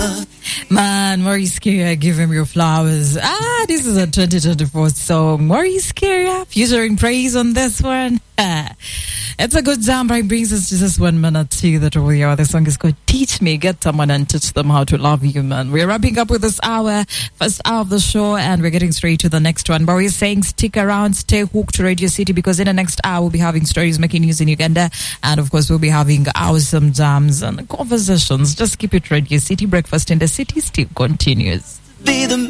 Man, Maurice Carrier, give him your flowers. This is a 2024 song. Maurice Carrier, featuring praise on this one. It's a good jam, but it brings us to just 1 minute to the top of the hour. The song is called Teach Me. Get someone and teach them how to love you, man. We're wrapping up with this hour, first hour of the show, and we're getting straight to the next one. But we're saying stick around, stay hooked to Radio City, because in the next hour, we'll be having stories making news in Uganda. And of course, we'll be having awesome jams and conversations. Just keep it Radio City. Breakfast in the City still continues. Be the